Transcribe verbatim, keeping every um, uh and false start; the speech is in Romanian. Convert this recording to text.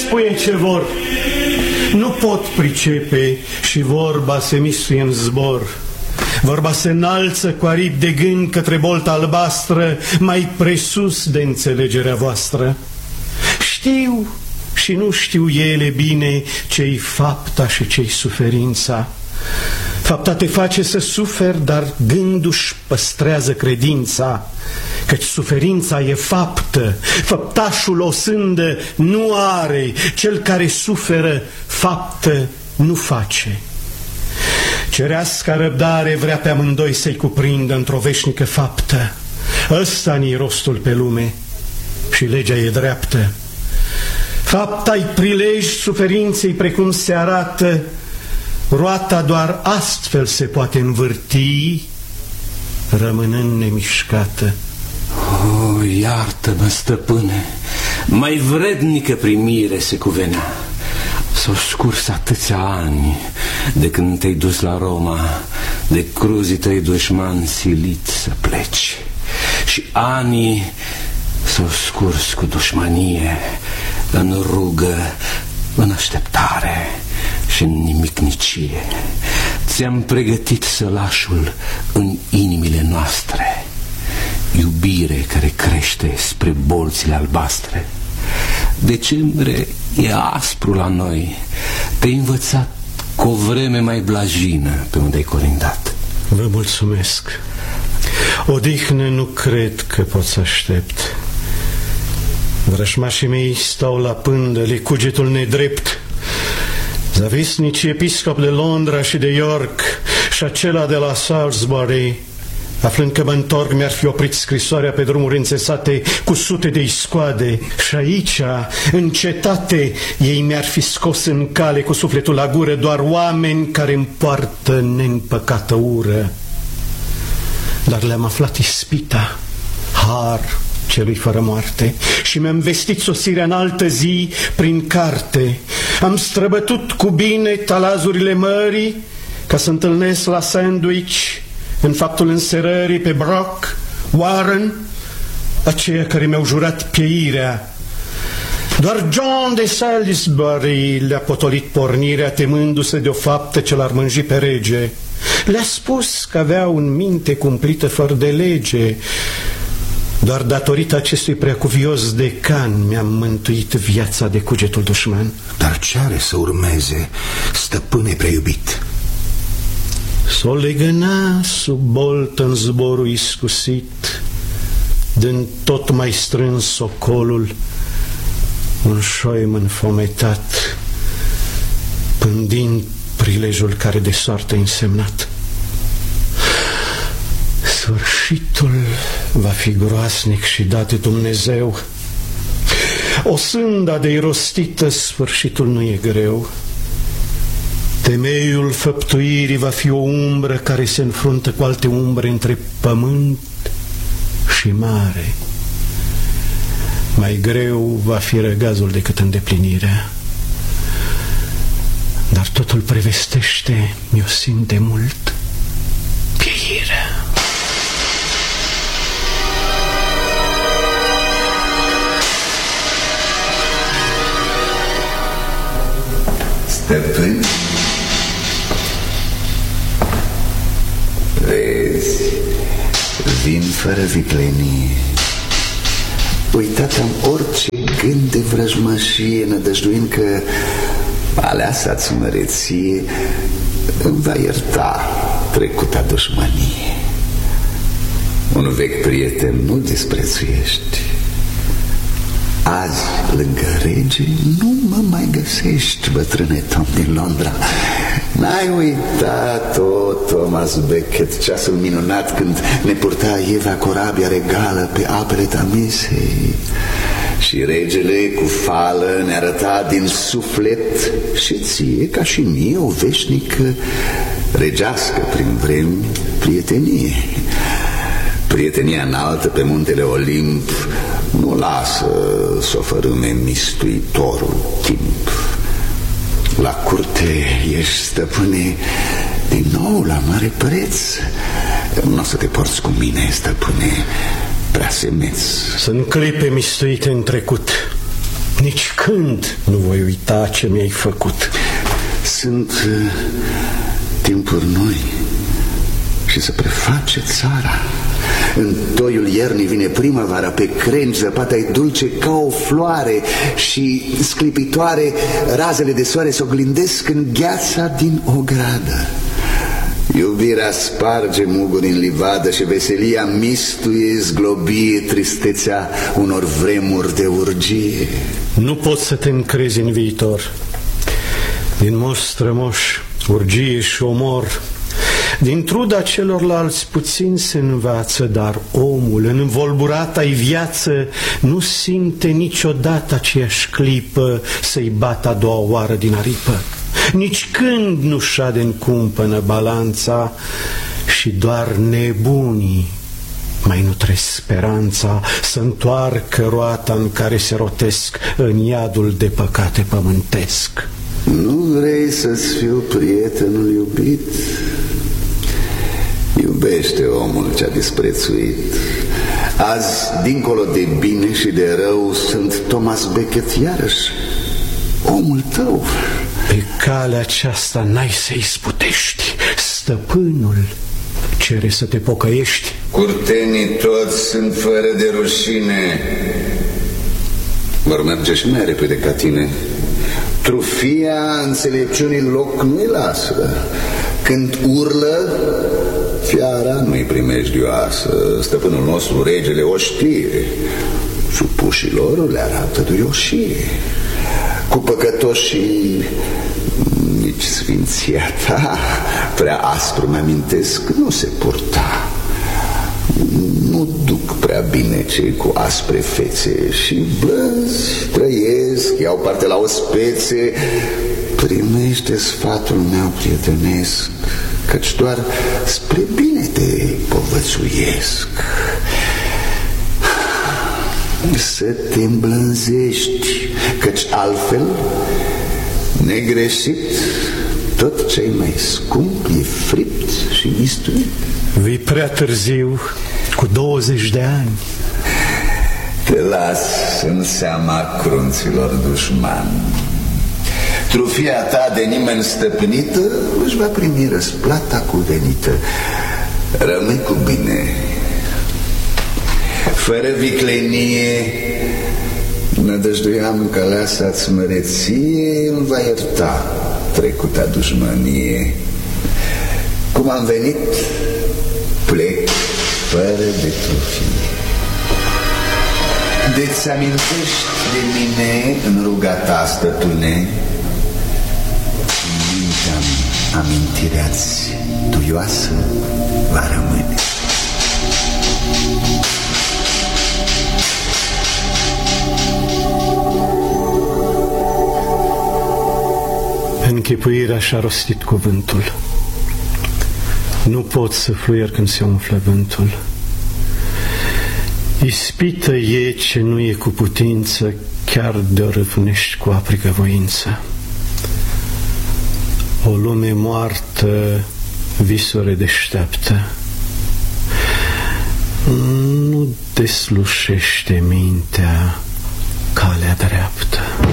spune ce vor. Nu pot pricepe și vorba se misuie în zbor. Vorba se înalță cu aripi de gând către bolta albastră, mai presus de înțelegerea voastră. Știu și nu știu ele bine ce-i fapta și ce-i suferința. Fapta te face să suferi, dar gându-și păstrează credința, căci suferința e faptă, făptașul o sândă nu are, cel care suferă faptă nu face. Cereasca răbdare vrea pe amândoi să-i cuprindă într-o veșnică faptă. Ăsta-ni rostul pe lume și legea e dreaptă. Fapta-i prilej suferinței precum se arată, roata doar astfel se poate învârti, rămânând nemișcată. O, iartă-mă, stăpâne, mai vrednică primire se cuvenea. S-au scurs atâția ani de când te-ai dus la Roma, de cruzii tăi dușmani silit să pleci. Și anii s-au scurs cu dușmanie, în rugă, în așteptare și în nimicnicie. Ți-am pregătit sălașul în inimile noastre, iubire care crește spre bolțile albastre. Decembrie e aspru la noi, te-ai învățat cu o vreme mai blajină pe unde ai colindat. Vă mulțumesc. Odihnă nu cred că pot să aștept. Vrășmașii mei stau la pândă, le cugetul nedrept. Zavisnici episcop de Londra și de York și acela de la Salisbury, aflând că mă întorc, mi-ar fi oprit scrisoarea pe drumuri înțesate cu sute de iscoade. Și aici, în cetate, ei mi-ar fi scos în cale cu sufletul la gură doar oameni care îmi poartă neîmpăcată ură. Dar le-am aflat ispita, har celui fără moarte, și mi-am vestit sosirea în altă zi prin carte. Am străbătut cu bine talazurile mării ca să întâlnesc la Sandwich, în faptul înserării, pe Brock, Warren, aceia care mi-au jurat pieirea. Doar John de Salisbury le-a potolit pornirea, temându-se de o faptă ce l-ar mânji pe rege. Le-a spus că avea un minte cumplită fără de lege. Doar datorită acestui preacuvios decan mi-am mântuit viața de cugetul dușman. Dar ce are să urmeze, stăpâne preiubit? S-o legăna sub boltă în zborul iscusit, dând tot mai strâns socolul, un șoim înfometat, pândind prilejul care de soartă însemnat. Sfârșitul va fi groasnic și dat de Dumnezeu. O sânda de irostită, sfârșitul nu e greu. Temeiul făptuirii va fi o umbră care se înfruntă cu alte umbre între pământ și mare. Mai greu va fi răgazul decât îndeplinirea. Dar totul prevestește, mi-o simt de mult, pieirea. Stăpân, vezi, vin fără viclenie. Uitat-am orice gând de vrăjmășie, nădăjduind că aleasa-ți măreție îmi va ierta trecuta dușmănie. Un vechi prieten nu disprețuiești. Azi, lângă rege, nu mă mai găsești, bătrâne Tom din Londra. N-ai uitat-o, Thomas Becket, ceasul minunat când ne purta Eva corabia regală pe apele Tamisei. Și regele cu fală ne arăta din suflet și ție, ca și mie, o veșnică regească prin vremi prietenie. Prietenia înaltă pe muntele Olimp nu lasă să o fărâme mistuitorul timp. La curte ești, stăpâne, din nou la mare preț. Nu o să te porți cu mine, stăpâne, prea semeț. Sunt clipe mistuite în trecut. Nici când nu voi uita ce mi-ai făcut. Sunt uh, timpuri noi și se preface țara. În toiul iernii vine primăvara, pe crengi zăpata-i dulce ca o floare și sclipitoare razele de soare se oglindesc în gheața din ogradă. Iubirea sparge muguri în livadă și veselia mistuie zglobie tristețea unor vremuri de urgie. Nu poți să te încrezi în viitor. Din moși strămoși, urgie și omor, din truda celorlalți puțin se învață, dar omul, în învolburata-i viață, nu simte niciodată aceeași clipă să-i bată a doua oară din aripă. Nici când nu șade în cumpănă balanța și doar nebunii mai nutresc speranța să întoarcă roata în care se rotesc în iadul de păcate pământesc. Nu vrei să-ți fiu prietenul iubit? Iubește omul ce-a disprețuit. Azi, dincolo de bine și de rău, sunt Thomas Becket iarăși, omul tău. Pe calea aceasta n-ai să-i sputești. Stăpânul cere să te pocăiești. Curtenii toți sunt fără de rușine. Vor merge și mai repede ca tine. Trufia înțelepciunii loc nu-i lasă. Când urlă, fiara nu-i primejdioasă. Stăpânul nostru, regele, o știe. Supușilor le arată duioșie. Cu păcătoșii nici sfinția ta prea aspru mi-amintesc nu se purta. Nu duc prea bine cei cu aspre fețe și blânzi trăiesc, iau parte la ospețe. Primește sfatul meu prietenesc, căci doar spre bine te povățuiesc. Să te îmblânzești, căci altfel, negreșit, tot ce-i mai scump e fript și mistuit. Vii prea târziu, cu douăzeci de ani. Te las în seama crunților dușmani. Trufia ta de nimeni stăpânită își va primi răsplata cuvenită. Rămâi cu bine. Fără viclenie, nădăjduiam că aleasa-ți măreție îmi va ierta trecuta dușmănie. Cum am venit, plec fără de trufie. De-ți amintești de mine în ruga ta, stăpâne? Mintea-mi amintirea-ți duioasă va rămâne. Închipuirea și-a rostit cuvântul. Nu pot să fluier când se umflă vântul. Ispită e ce nu e cu putință, chiar de-o răvnești cu aprigă voință. O lume moartă visore deșteaptă. Nu deslușește mintea calea dreaptă.